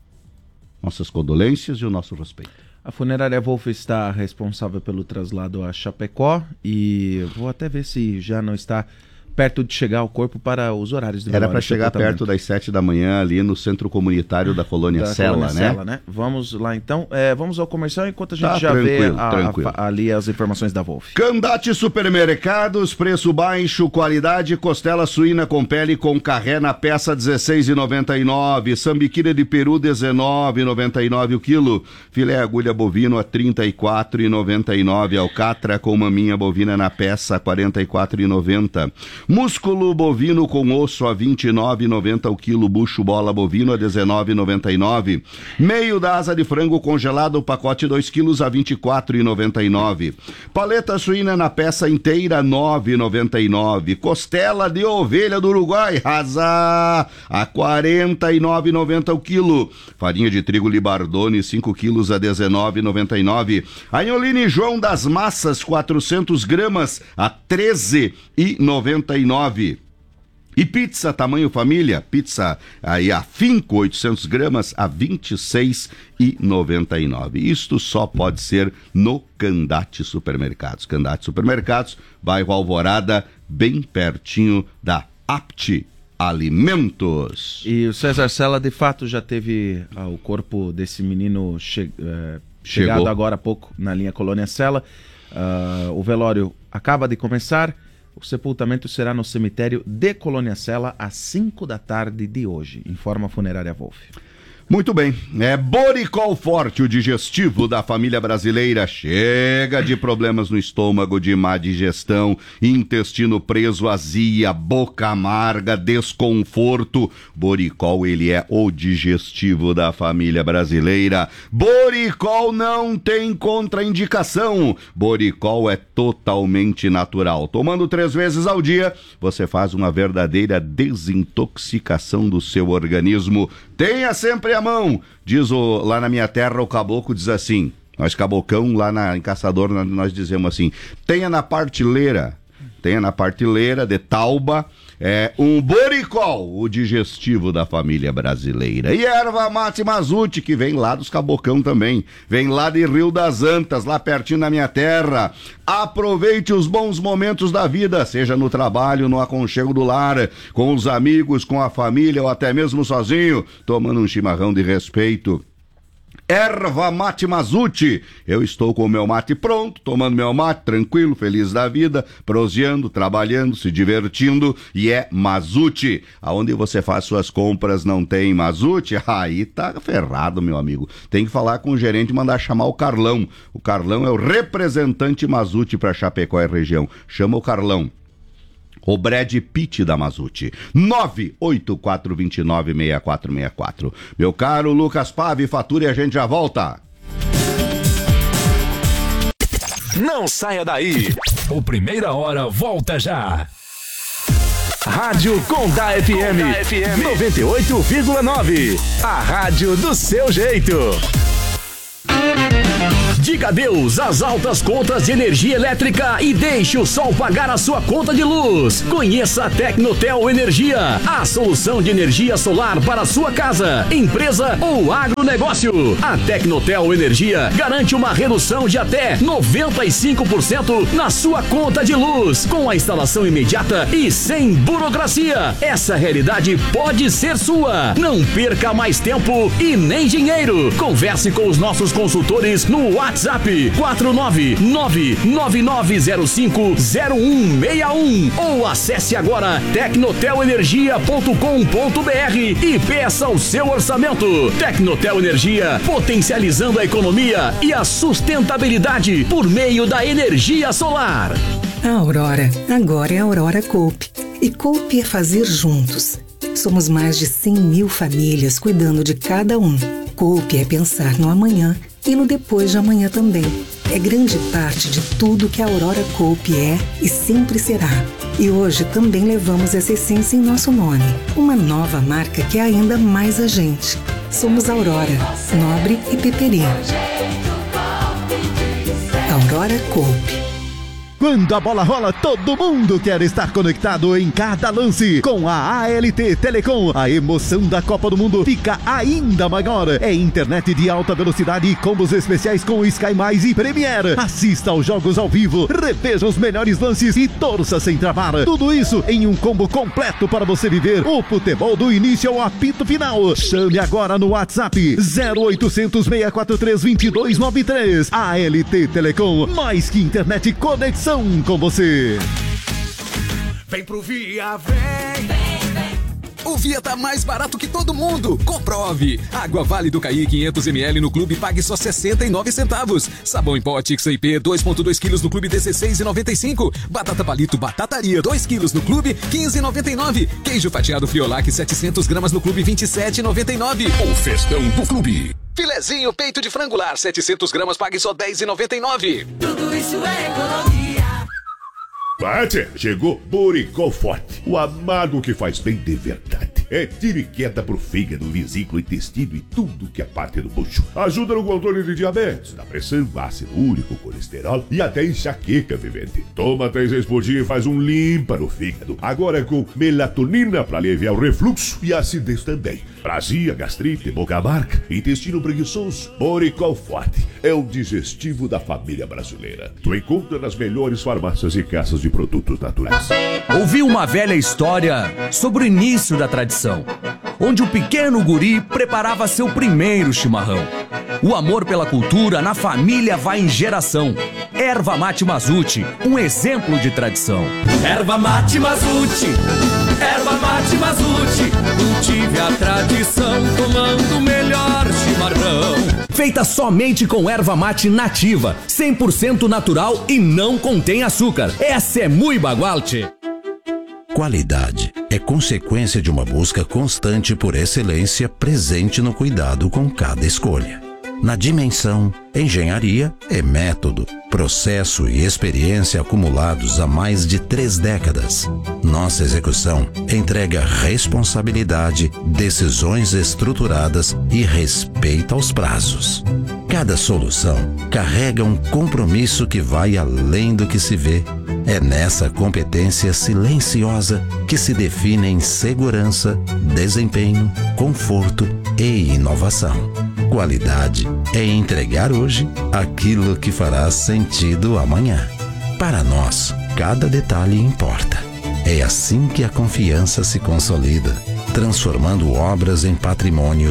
Nossas condolências e o nosso respeito. A funerária Wolf está responsável pelo traslado a Chapecó e vou até ver se já não está perto de chegar o corpo para os horários de Era velório para e chegar sepultamento. perto das sete da manhã ali no centro comunitário da Colônia Da Sela, Colônia né? Sela, né? Vamos lá então. É, vamos ao comercial enquanto a gente Tá, já vê tranquilo, a- tranquilo. a- ali as informações da Wolf. Candate Supermercados, preço baixo, qualidade, costela suína com pele com carré na peça dezesseis reais e noventa e nove centavos, sambiquira de peru dezenove reais e noventa e nove centavos o quilo, filé agulha bovino a trinta e quatro reais e noventa e nove centavos, alcatra com maminha bovina na peça quarenta e quatro reais e noventa centavos, músculo bovino com osso a vinte e nove reais e noventa centavos o quilo, bucho bola bovino a dezenove reais e noventa e nove centavos, meio da asa de frango congelado, o pacote dois quilos a vinte e quatro reais e noventa e nove centavos, paleta suína na peça inteira nove reais e noventa e nove centavos, costela de ovelha do Uruguai rasa a quarenta e nove reais e noventa centavos o quilo, farinha de trigo Libardone cinco quilos a dezenove reais e noventa e nove centavos, Anholine João das Massas quatrocentas gramas a treze reais e noventa e nove centavos. E pizza tamanho família, pizza aí a Finco oitocentas gramas a vinte e seis reais e noventa e nove centavos. Isto só pode ser no Candate Supermercados. Candate Supermercados, bairro Alvorada, bem pertinho da Apte Alimentos. E o César Sela, de fato, já teve ah, o corpo desse menino che eh, chegado Chegou. agora há pouco na linha Colônia Sela. Ah, o velório acaba de começar. O sepultamento será no cemitério de Colônia Sela às cinco da tarde de hoje, informa a funerária Wolf. Muito bem, é Boricol Forte, o digestivo da família brasileira. Chega de problemas no estômago, de má digestão, intestino preso, azia, boca amarga, desconforto. Boricol, ele é o digestivo da família brasileira. Boricol não tem contraindicação. Boricol é totalmente natural. Tomando três vezes ao dia, você faz uma verdadeira desintoxicação do seu organismo. Tenha sempre a mão, diz o, lá na minha terra o caboclo diz assim, nós cabocão lá na, em Caçador nós, nós dizemos assim, tenha na partilheira, tenha na partilheira de Tauba é, um Boricol, o digestivo da família brasileira. E erva mate Mazuti, que vem lá dos cabocão também, vem lá de Rio das Antas, lá pertinho da minha terra. Aproveite os bons momentos da vida, seja no trabalho, no aconchego do lar, com os amigos, com a família ou até mesmo sozinho, tomando um chimarrão de respeito. Erva Mate Mazute. Eu estou com o meu mate pronto, tomando meu mate, tranquilo, feliz da vida, proseando, trabalhando, se divertindo, e é Mazute. Aonde você faz suas compras não tem Mazute? Aí tá ferrado, meu amigo. Tem que falar com o gerente e mandar chamar o Carlão. O Carlão é o representante Mazute para Chapecó e região. Chama o Carlão. O Brad Pitt da Mazute. nove oito quatro dois nove seis quatro seis quatro. Meu caro Lucas Pave, fatura e a gente já volta. Não saia daí. O Primeira Hora volta já. Rádio Condá F M, noventa e oito vírgula nove. A rádio do seu jeito. Diga adeus às altas contas de energia elétrica e deixe o sol pagar a sua conta de luz. Conheça a Tecnotel Energia, a solução de energia solar para a sua casa, empresa ou agronegócio. A Tecnotel Energia garante uma redução de até noventa e cinco por cento na sua conta de luz, com a instalação imediata e sem burocracia. Essa realidade pode ser sua. Não perca mais tempo e nem dinheiro. Converse com os nossos consultores no WhatsApp quatro nove nove nove nove zero cinco zero um seis um ou acesse agora tecnotel energia ponto com ponto b r e peça o seu orçamento. Tecnotel Energia, potencializando a economia e a sustentabilidade por meio da energia solar. A Aurora agora é a Aurora Coop. E Coop é fazer juntos. Somos mais de cem mil famílias cuidando de cada um. Coop é pensar no amanhã e no depois de amanhã também. É grande parte de tudo que a Aurora Coop é e sempre será. E hoje também levamos essa essência em nosso nome. Uma nova marca que é ainda mais a gente. Somos Aurora, Nobre e Peperi. Aurora Coop. Quando a bola rola, todo mundo quer estar conectado em cada lance. Com a A L T Telecom, a emoção da Copa do Mundo fica ainda maior. É internet de alta velocidade e combos especiais com Sky Mais e Premiere. Assista aos jogos ao vivo, reveja os melhores lances e torça sem travar. Tudo isso em um combo completo para você viver o futebol do início ao apito final. Chame agora no WhatsApp zero oitocentos, seis quatro três, dois dois nove três. A L T Telecom, mais que internet, conexão com você. Vem pro Via, vem, vem, vem. O Via tá mais barato que todo mundo. Comprove. Água Vale do Caí quinhentos mililitros no clube, pague só sessenta e nove centavos. Sabão em pó X I P dois vírgula dois quilos no clube, dezesseis reais e noventa e cinco. Batata palito Batataria dois quilos no clube, quinze reais e noventa e nove. Queijo fatiado Friolac setecentos gramas no clube, vinte e sete reais e noventa e nove. O festão do clube. Filezinho peito de frangular setecentos gramas, pague só dez reais e noventa e nove. Tudo isso é economia. Bate, chegou Boricol Forte, o amargo que faz bem de verdade. É tiro e queda pro fígado, vesícula, intestino e tudo que é parte do bucho. Ajuda no controle de diabetes, da pressão, ácido úrico, colesterol e até enxaqueca, vivente. Toma três vezes por dia e faz um limpa no fígado. Agora com melatonina para aliviar o refluxo e a acidez também. Azia, gastrite, boca amarga, intestino preguiçoso. Boricol Forte é o digestivo da família brasileira. Tu encontra nas melhores farmácias e casas de produtos naturais. Ouvi uma velha história sobre o início da tradição, onde o pequeno guri preparava seu primeiro chimarrão. O amor pela cultura na família vai em geração. Erva Mate Mazute, um exemplo de tradição. Erva Mate Mazute, Erva Mate Mazute, cultive a tradição tomando o melhor chimarrão. Feita somente com erva mate nativa, cem por cento natural e não contém açúcar. Essa é muito bagualte. Qualidade é consequência de uma busca constante por excelência presente no cuidado com cada escolha. Na dimensão, engenharia é método, processo e experiência acumulados há mais de três décadas. Nossa execução entrega responsabilidade, decisões estruturadas e respeito aos prazos. Cada solução carrega um compromisso que vai além do que se vê. É nessa competência silenciosa que se definem segurança, desempenho, conforto e inovação. Qualidade é entregar hoje aquilo que fará sentido amanhã. Para nós, cada detalhe importa. É assim que a confiança se consolida, transformando obras em patrimônios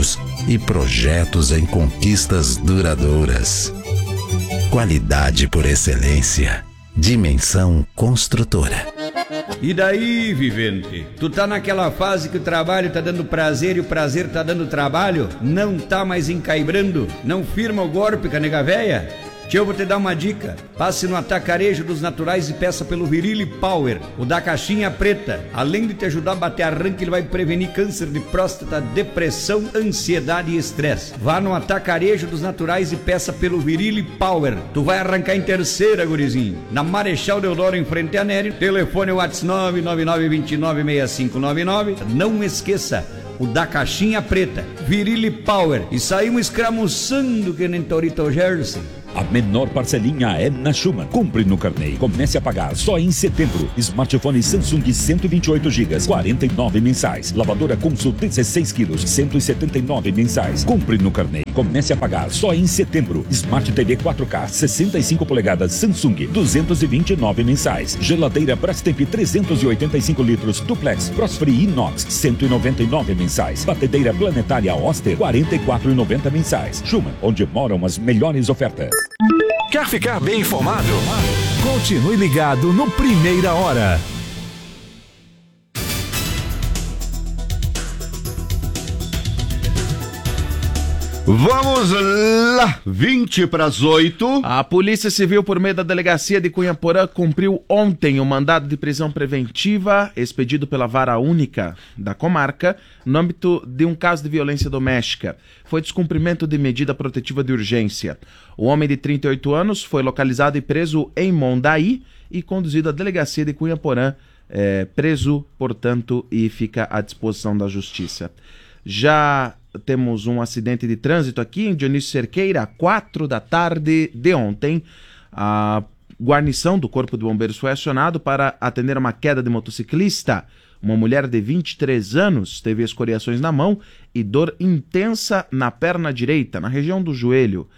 e projetos em conquistas duradouras. Qualidade por excelência. Dimensão Construtora. E daí, vivente? Tu tá naquela fase que o trabalho tá dando prazer e o prazer tá dando trabalho? Não tá mais encaibrando? Não firma o golpe, canega véia? Tio, eu vou te dar uma dica. Passe no Atacarejo dos Naturais e peça pelo Virile Power, o da caixinha preta. Além de te ajudar a bater arranque, ele vai prevenir câncer de próstata, depressão, ansiedade e estresse. Vá no Atacarejo dos Naturais e peça pelo Virile Power. Tu vai arrancar em terceira, gurizinho. Na Marechal Deodoro, em frente a Nery. Telefone WhatsApp nove nove nove dois nove seis cinco nove nove. Não esqueça, o da caixinha preta, Virile Power. E saímos escramuçando que nem Torito Jersey. A menor parcelinha é na Schumann. Compre no carnê. Comece a pagar só em setembro. Smartphone Samsung cento e vinte e oito gigas, quarenta e nove mensais. Lavadora Consul dezesseis quilos, cento e setenta e nove mensais. Compre no carnê. Comece a pagar só em setembro. Smart T V quatro K, sessenta e cinco polegadas Samsung, duzentos e vinte e nove mensais. Geladeira Brastemp trezentos e oitenta e cinco litros Duplex Frostfree Inox, cento e noventa e nove mensais. Batedeira Planetária Oster, quarenta e quatro reais e noventa mensais. Schumann, onde moram as melhores ofertas. Quer ficar bem informado? Continue ligado no Primeira Hora. Vamos lá, vinte para as oito. A Polícia Civil, por meio da Delegacia de Cunhaporã, cumpriu ontem o mandado de prisão preventiva expedido pela Vara Única da comarca no âmbito de um caso de violência doméstica. Foi descumprimento de medida protetiva de urgência. O homem de trinta e oito anos foi localizado e preso em Mondaí e conduzido à Delegacia de Cunhaporã, é, preso, portanto, e fica à disposição da Justiça. Já temos um acidente de trânsito aqui em Dionísio Cerqueira, quatro da tarde de ontem. A guarnição do Corpo de Bombeiros foi acionado para atender uma queda de motociclista. Uma mulher de vinte e três anos teve escoriações na mão e dor intensa na perna direita, na região do joelho.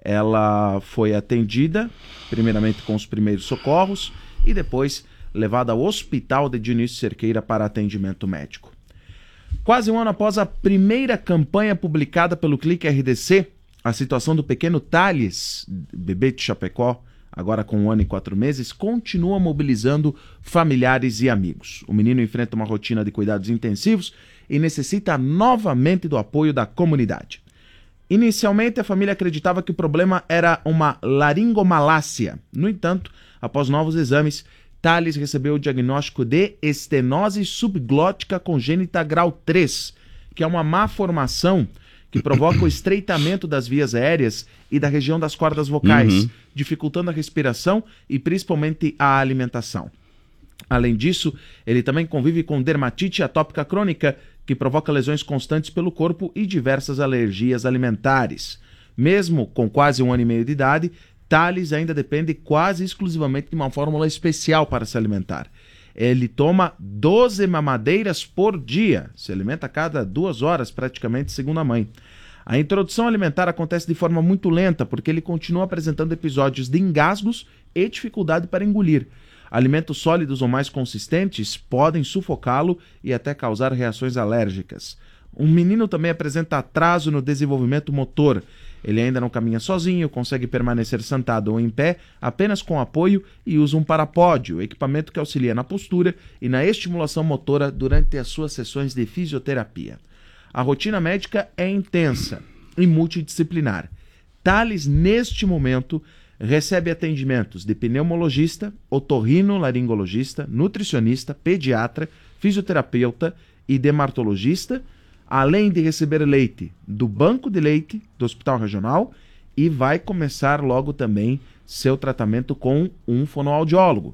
Ela foi atendida, primeiramente com os primeiros socorros, e depois levada ao hospital de Dionísio Cerqueira para atendimento médico. Quase um ano após a primeira campanha publicada pelo Clique R D C, a situação do pequeno Thales, bebê de Chapecó, agora com um ano e quatro meses, continua mobilizando familiares e amigos. O menino enfrenta uma rotina de cuidados intensivos e necessita novamente do apoio da comunidade. Inicialmente, a família acreditava que o problema era uma laringomalácia. No entanto, após novos exames, Thales recebeu o diagnóstico de estenose subglótica congênita grau três, que é uma má formação que provoca o estreitamento das vias aéreas e da região das cordas vocais, uhum. dificultando a respiração e principalmente a alimentação. Além disso, ele também convive com dermatite atópica crônica, que provoca lesões constantes pelo corpo e diversas alergias alimentares. Mesmo com quase um ano e meio de idade, Thales ainda depende quase exclusivamente de uma fórmula especial para se alimentar. Ele toma doze mamadeiras por dia, se alimenta a cada duas horas praticamente, segundo a mãe. A introdução alimentar acontece de forma muito lenta, porque ele continua apresentando episódios de engasgos e dificuldade para engolir. Alimentos sólidos ou mais consistentes podem sufocá-lo e até causar reações alérgicas. O menino também apresenta atraso no desenvolvimento motor. Ele ainda não caminha sozinho, consegue permanecer sentado ou em pé apenas com apoio e usa um parapódio, equipamento que auxilia na postura e na estimulação motora durante as suas sessões de fisioterapia. A rotina médica é intensa e multidisciplinar. Thales, neste momento, recebe atendimentos de pneumologista, otorrinolaringologista, nutricionista, pediatra, fisioterapeuta e dermatologista, além de receber leite do banco de leite do Hospital Regional, e vai começar logo também seu tratamento com um fonoaudiólogo.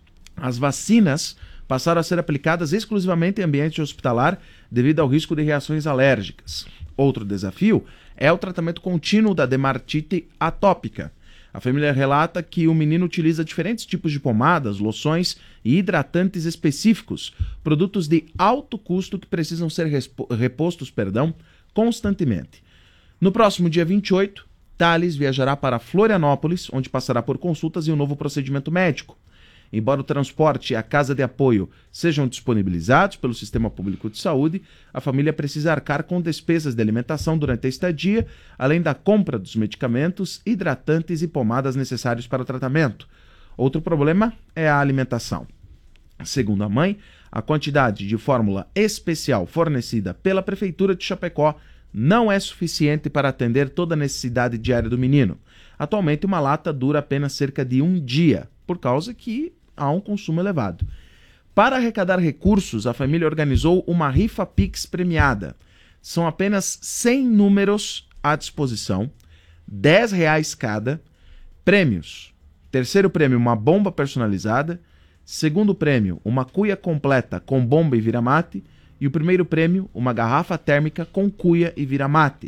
As vacinas passaram a ser aplicadas exclusivamente em ambiente hospitalar devido ao risco de reações alérgicas. Outro desafio é o tratamento contínuo da dermatite atópica. A família relata que o menino utiliza diferentes tipos de pomadas, loções e hidratantes específicos, produtos de alto custo que precisam ser repostos perdão, constantemente. No próximo dia vinte e oito, Thales viajará para Florianópolis, onde passará por consultas e um novo procedimento médico. Embora o transporte e a casa de apoio sejam disponibilizados pelo Sistema Público de Saúde, a família precisa arcar com despesas de alimentação durante a estadia, além da compra dos medicamentos, hidratantes e pomadas necessários para o tratamento. Outro problema é a alimentação. Segundo a mãe, a quantidade de fórmula especial fornecida pela Prefeitura de Chapecó não é suficiente para atender toda a necessidade diária do menino. Atualmente, uma lata dura apenas cerca de um dia, por causa que há um consumo elevado. Para arrecadar recursos, a família organizou uma rifa Pix premiada. São apenas cem números à disposição, dez reais cada. Prêmios: terceiro prêmio, uma bomba personalizada. Segundo prêmio, uma cuia completa com bomba e vira-mate. E o primeiro prêmio, uma garrafa térmica com cuia e vira-mate.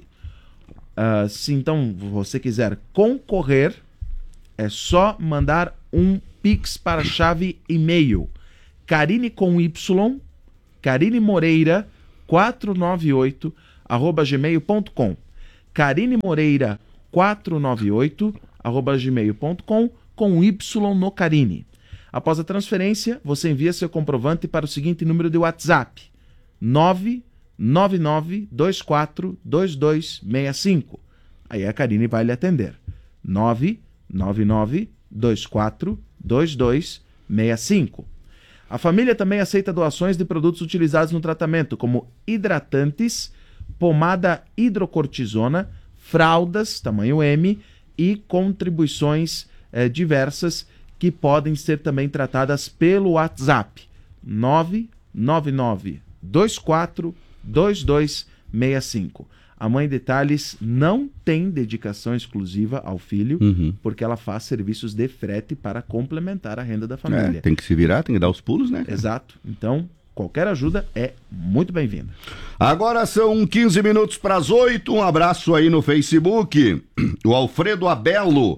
Uh, se então você quiser concorrer, é só mandar um Pix para a chave e-mail Carine com Y, Carine Moreira quatrocentos e noventa e oito arroba gmail ponto com. Carine Moreira quatrocentos e noventa e oito arroba gmail ponto com com Y no Carine. Após a transferência, você envia seu comprovante para o seguinte número de WhatsApp: nove nove nove dois quatro dois dois seis cinco. Aí a Carine vai lhe atender. nove nove nove dois quatro dois dois seis cinco. A família também aceita doações de produtos utilizados no tratamento, como hidratantes, pomada hidrocortisona, fraldas, tamanho M, e contribuições eh, diversas que podem ser também tratadas pelo WhatsApp nove nove nove dois quatro dois dois seis cinco. A mãe de Thales não tem dedicação exclusiva ao filho, uhum. porque ela faz serviços de frete para complementar a renda da família. É, tem que se virar, tem que dar os pulos, né? Exato. Então, qualquer ajuda é muito bem-vinda. Agora são quinze minutos para as oito. Um abraço aí no Facebook. O Alfredo Abelo,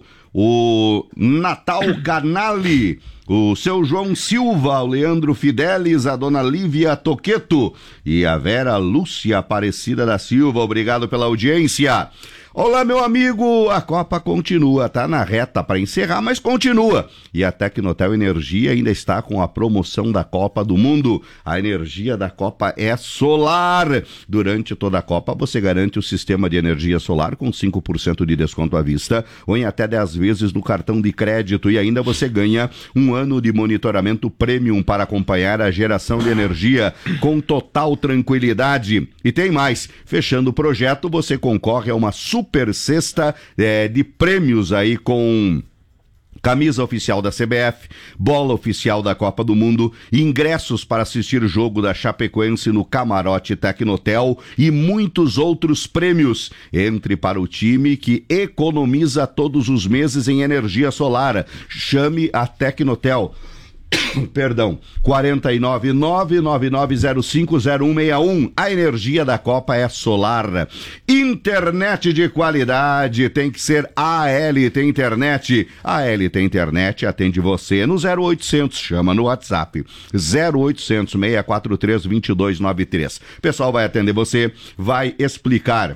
o Natal Canali, o seu João Silva, o Leandro Fidelis, a dona Lívia Toqueto e a Vera Lúcia Aparecida da Silva. Obrigado pela audiência. Olá, meu amigo, a Copa continua, tá na reta para encerrar, mas continua. E a Tecnotel Energia ainda está com a promoção da Copa do Mundo. A energia da Copa é solar. Durante toda a Copa, você garante o sistema de energia solar com cinco por cento de desconto à vista ou em até dez vezes no cartão de crédito. E ainda você ganha um ano de monitoramento premium para acompanhar a geração de energia com total tranquilidade. E tem mais, fechando o projeto, você concorre a uma super Super cesta é, de prêmios aí com camisa oficial da C B F, bola oficial da Copa do Mundo, ingressos para assistir o jogo da Chapecoense no Camarote Tecnotel e muitos outros prêmios. Entre para o time que economiza todos os meses em energia solar. Chame a Tecnotel. Perdão, quatro nove nove, nove nove zero cinco, zero um seis um. A energia da Copa é solar. Internet de qualidade tem que ser A L T Internet. A L T Internet atende você no zero oitocentos, chama no WhatsApp zero oitocentos, seis quatro três, dois dois nove três. O pessoal vai atender você, vai explicar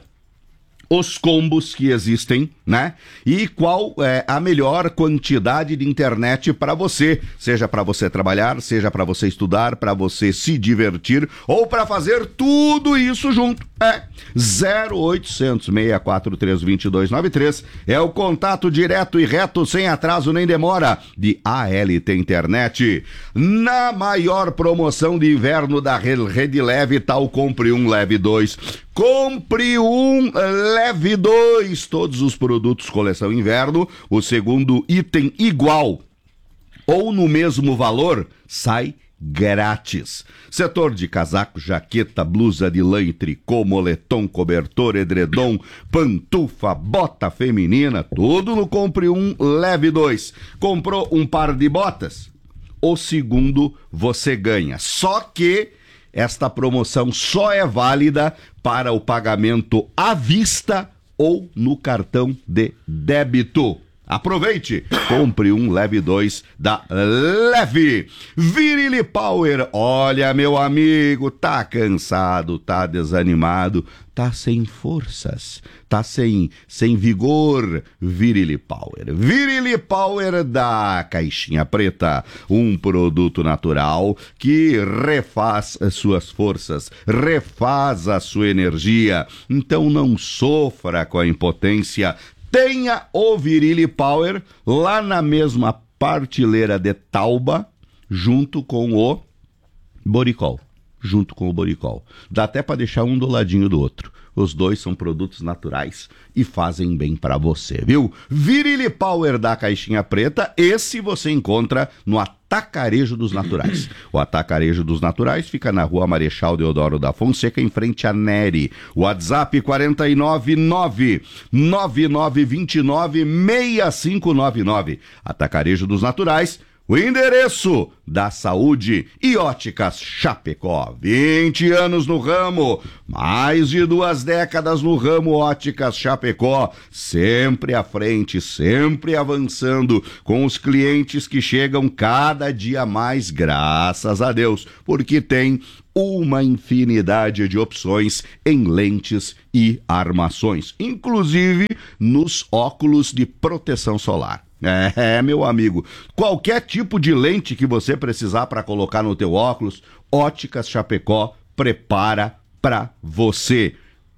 os combos que existem, né? E qual é a melhor quantidade de internet para você, seja para você trabalhar, seja para você estudar, para você se divertir ou para fazer tudo isso junto. É zero oitocentos, seis quatro três, dois dois nove três é o contato direto e reto, sem atraso nem demora, de A L T Internet. Na maior promoção de inverno da Rede Leve, tal compre um, leve dois. Compre um, leve dois. Todos os produtos coleção inverno, o segundo item igual ou no mesmo valor, sai grátis. Setor de casaco, jaqueta, blusa de lã e tricô, moletom, cobertor, edredom, pantufa, bota feminina, tudo no compre um, leve dois. Comprou um par de botas? O segundo você ganha. Só que esta promoção só é válida para o pagamento à vista ou no cartão de débito. Aproveite, compre um, leve dois da Leve. Virile Power, olha meu amigo, tá cansado, tá desanimado, tá sem forças, tá sem, sem vigor. Virile Power, Virile Power da Caixinha Preta, um produto natural que refaz as suas forças, refaz a sua energia, então não sofra com a impotência. Tenha o Virile Power lá na mesma prateleira de Tauba, junto com o Boricol. Junto com o Boricol. Dá até para deixar um do ladinho do outro. Os dois são produtos naturais e fazem bem para você, viu? Virile Power da Caixinha Preta, esse você encontra no Atacarejo dos Naturais. O Atacarejo dos Naturais fica na Rua Marechal Deodoro da Fonseca, em frente à Neri. WhatsApp quatro nove nove, nove nove dois nove, seis cinco nove nove. Atacarejo dos Naturais, o endereço da Saúde e Óticas Chapecó. vinte anos no ramo, mais de duas décadas no ramo Óticas Chapecó. Sempre à frente, sempre avançando com os clientes que chegam cada dia mais, graças a Deus, porque tem uma infinidade de opções em lentes e armações, inclusive nos óculos de proteção solar. É, meu amigo, qualquer tipo de lente que você precisar para colocar no teu óculos, Óticas Chapecó prepara para você.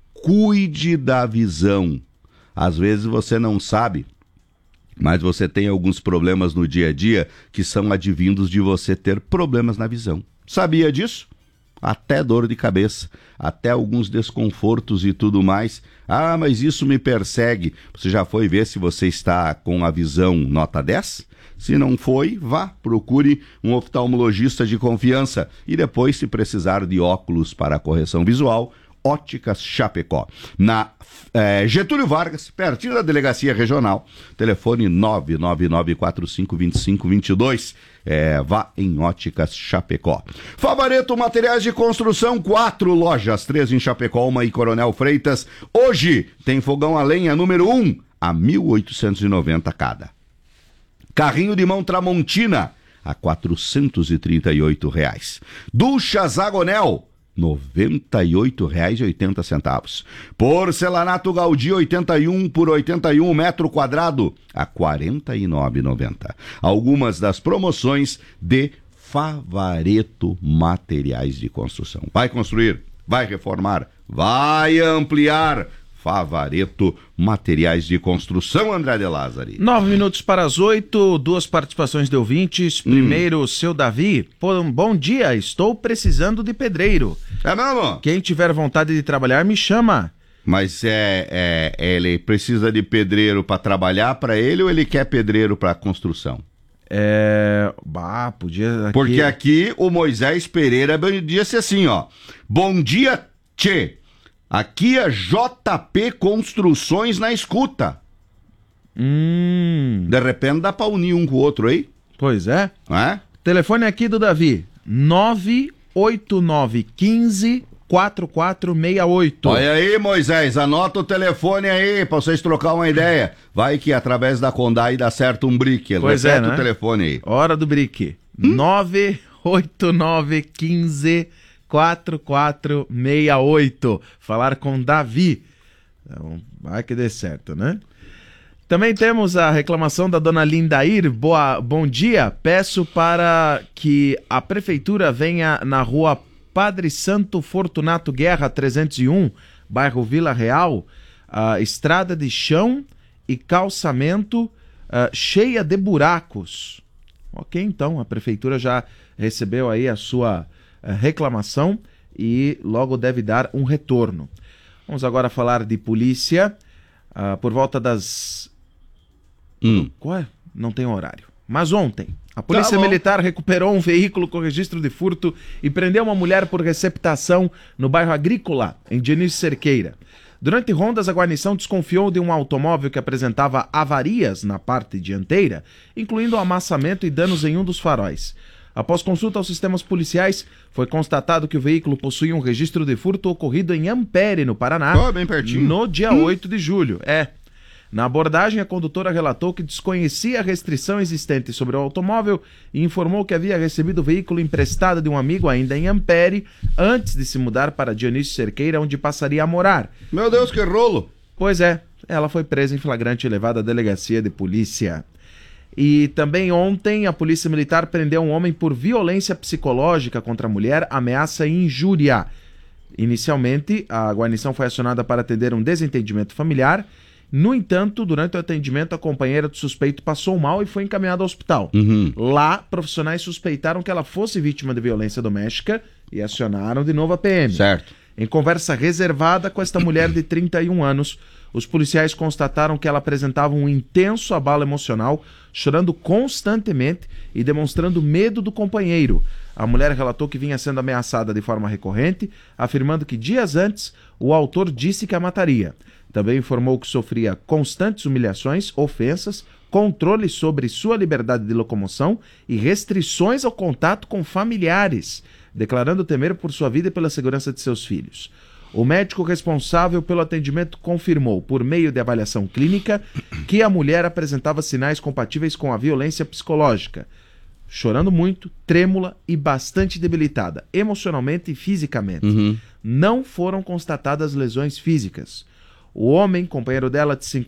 Cuide da visão. Às vezes você não sabe, mas você tem alguns problemas no dia a dia que são advindos de você ter problemas na visão. Sabia disso? Até dor de cabeça, até alguns desconfortos e tudo mais. Ah, mas isso me persegue. Você já foi ver se você está com a visão nota dez? Se não foi, vá, procure um oftalmologista de confiança. E depois, se precisar de óculos para correção visual, Óticas Chapecó. Na é, Getúlio Vargas, pertinho da Delegacia Regional. Telefone nove nove nove quatro cinco dois cinco dois dois. É, vá em Óticas Chapecó. Favareto Materiais de Construção, quatro lojas, três em Chapecó, uma em Coronel Freitas. Hoje tem fogão a lenha número um a mil oitocentos e noventa cada. Carrinho de mão Tramontina a quatrocentos e trinta e oito reais. Ducha Zagonel, noventa e oito reais e oitenta centavos. Porcelanato Gaudí oitenta e um por oitenta e um metro quadrado a quarenta e nove reais e noventa centavos. Algumas das promoções de Favareto Materiais de Construção. Vai construir, vai reformar, vai ampliar. Favareto Materiais de Construção, André de Lázari. Nove minutos para as oito, duas participações de ouvintes. Primeiro, hum. seu Davi. Pô, bom dia, estou precisando de pedreiro. É mesmo? Quem tiver vontade de trabalhar, me chama. Mas é, é ele precisa de pedreiro para trabalhar para ele ou ele quer pedreiro para construção? É... Bah, podia... Aqui... Porque aqui o Moisés Pereira disse assim, ó. Bom dia, tchê. Aqui é J P Construções na escuta. Hum. De repente dá pra unir um com o outro aí. Pois é. É? Telefone aqui do Davi. nove oito nove um cinco quatro quatro seis oito. Olha aí, Moisés, anota o telefone aí pra vocês trocar uma ideia. Vai que através da Condai dá certo um brique. Pois é, né? o telefone aí. Hora do brique. Hum? nove oito nove um cinco quatro quatro seis oito. Falar com Davi. Então, vai que dê certo, né? Também temos a reclamação da dona Lindair. Boa, bom dia. Peço para que a prefeitura venha na rua Padre Santo Fortunato Guerra trezentos e um, bairro Vila Real, a estrada de chão e calçamento uh, cheia de buracos. Ok, então, a prefeitura já recebeu aí a sua reclamação e logo deve dar um retorno. Vamos agora falar de polícia. Uh, por volta das... Hum. Qual é? Não tem horário. Mas ontem, a Polícia tá Militar recuperou um veículo com registro de furto e prendeu uma mulher por receptação no bairro Agrícola, em Dionísio Cerqueira. Durante rondas, a guarnição desconfiou de um automóvel que apresentava avarias na parte dianteira, incluindo amassamento e danos em um dos faróis. Após consulta aos sistemas policiais, foi constatado que o veículo possuía um registro de furto ocorrido em Ampere, no Paraná, oh, bem pertinho. no dia hum. oito de julho. É. Na abordagem, a condutora relatou que desconhecia a restrição existente sobre o automóvel e informou que havia recebido o veículo emprestado de um amigo ainda em Ampere, antes de se mudar para Dionísio Cerqueira, onde passaria a morar. Meu Deus, que rolo! Pois é, ela foi presa em flagrante e levada à delegacia de polícia. E também ontem a Polícia Militar prendeu um homem por violência psicológica contra a mulher, ameaça e injúria. Inicialmente, a guarnição foi acionada para atender um desentendimento familiar. No entanto, durante o atendimento, a companheira do suspeito passou mal e foi encaminhada ao hospital. Uhum. Lá, profissionais suspeitaram que ela fosse vítima de violência doméstica e acionaram de novo a P M. Certo. Em conversa reservada com esta mulher de trinta e um anos, os policiais constataram que ela apresentava um intenso abalo emocional, chorando constantemente e demonstrando medo do companheiro. A mulher relatou que vinha sendo ameaçada de forma recorrente, afirmando que dias antes o autor disse que a mataria. Também informou que sofria constantes humilhações, ofensas, controle sobre sua liberdade de locomoção e restrições ao contato com familiares, declarando temer por sua vida e pela segurança de seus filhos. O médico responsável pelo atendimento confirmou, por meio de avaliação clínica, que a mulher apresentava sinais compatíveis com a violência psicológica, chorando muito, trêmula e bastante debilitada, emocionalmente e fisicamente. Uhum. Não foram constatadas lesões físicas. O homem, companheiro dela de